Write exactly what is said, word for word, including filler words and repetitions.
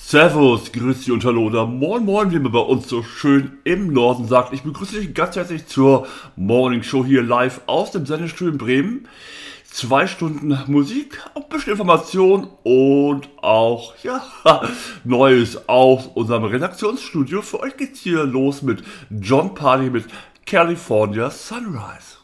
Servus, grüß dich und hallo oder moin moin, wie man bei uns so schön im Norden sagt. Ich begrüße dich ganz herzlich zur Morning Show hier live aus dem Sendestudio in Bremen. Zwei Stunden Musik, ein bisschen Information und auch, ja, Neues aus unserem Redaktionsstudio. Für euch geht's hier los mit John Party mit California Sunrise.